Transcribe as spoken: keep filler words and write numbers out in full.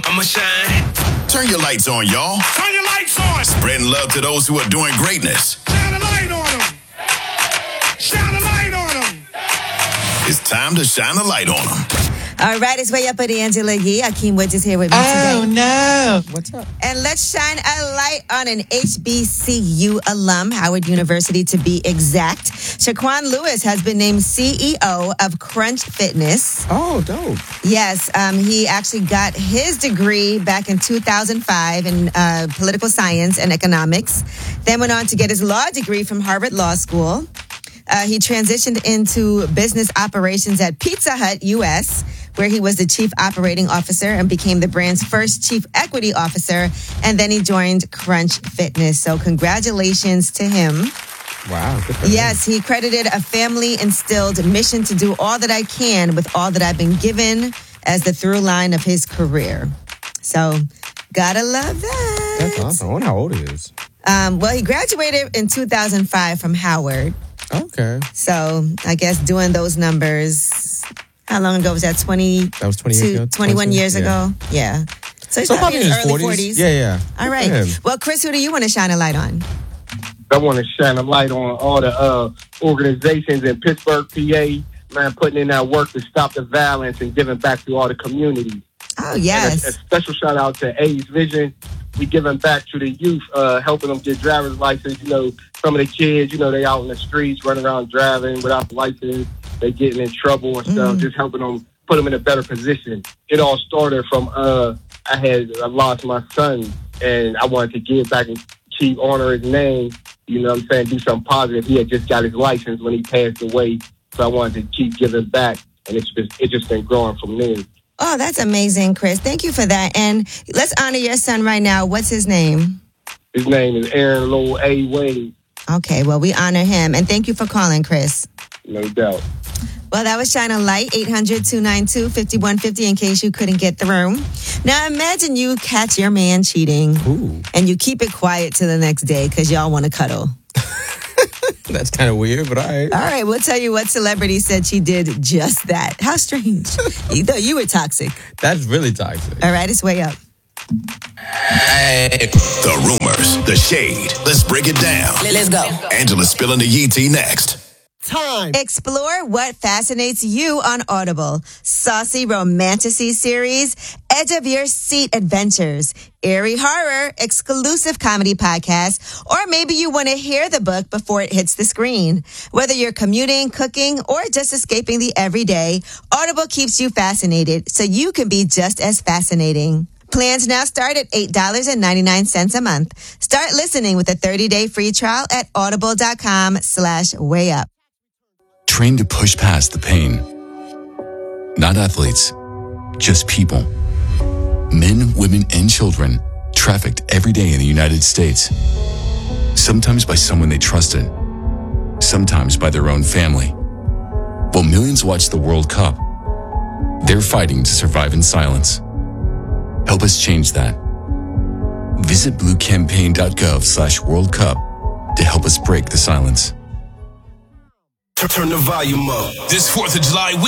I'ma shine. Turn your lights on, y'all. Turn your lights on. Spreading love to those who are doing greatness. Shine a light on them. Shine a light on them. It's time to shine a light on them. All right, it's Way Up with Angela Yee. Akeem Woods is here with me oh, today. Oh, no. What's up? And let's shine a light on an H B C U alum, Howard University to be exact. Shaquan Lewis has been named C E O of Crunch Fitness. Oh, dope. Yes, um, he actually got his degree back in two thousand five in uh, political science and economics. Then went on to get his law degree from Harvard Law School. Uh, he transitioned into business operations at Pizza Hut U S, where he was the chief operating officer and became the brand's first chief equity officer. And then he joined Crunch Fitness. So congratulations to him. Wow. Good for yes, he credited a family-instilled mission to do all that I can with all that I've been given as the through line of his career. So gotta love that. That's awesome. I wonder how old he is. Um, well, he graduated in two thousand five from Howard. Okay. So I guess doing those numbers, how long ago was that? twenty That was twenty years ago. twenty-one years yeah. ago. Yeah. So he's So probably in his early forties. forties. Yeah, yeah. All Good right. for him. Well, Chris, who do you want to shine a light on? I want to shine a light on all the uh, organizations in Pittsburgh, P A, man, putting in that work to stop the violence and giving back to all the community. Oh, yes. And a, a special shout out to A's Vision. We giving back to the youth, uh, helping them get driver's license. You know, some of the kids, you know, they out in the streets running around driving without the license. They getting in trouble and stuff. Mm. Just helping them put them in a better position. It all started from uh, I had I lost my son, and I wanted to give back and keep honor his name. You know what I'm saying? Do something positive. He had just got his license when he passed away, so I wanted to keep giving back, and it's just it's just been growing from there. Oh, that's amazing, Chris. Thank you for that. And let's honor your son right now. What's his name? His name is Aaron Lowell A. Wade. Okay, well, we honor him. And thank you for calling, Chris. No doubt. Well, that was Shine a Light, eight hundred, two nine two, five one five zero in case you couldn't get through. Now, imagine you catch your man cheating. Ooh. And you keep it quiet till the next day because y'all want to cuddle. That's kind of weird, but all right. All right, we'll tell you what celebrity said she did just that. How strange. You thought you were toxic. That's really toxic. All right, it's Way Up. The rumors, the shade. Let's break it down. Let's go. Angela spilling the Yee tea next. Time. Explore what fascinates you on Audible. Saucy romantasy series, edge of your seat adventures, eerie horror, exclusive comedy podcasts, or maybe you want to hear the book before it hits the screen. Whether you're commuting, cooking, or just escaping the everyday, Audible keeps you fascinated so you can be just as fascinating. Plans now start at eight dollars and ninety-nine cents a month. Start listening with a thirty-day free trial at audible.com slash way up. Trained to push past the pain. Not athletes, just people. Men, women, and children trafficked every day in the United States. Sometimes by someone they trusted, sometimes by their own family. While millions watch the World Cup, they're fighting to survive in silence. Help us change that. Visit bluecampaign.gov slash World Cup to help us break the silence. Turn the volume up. This fourth of July week.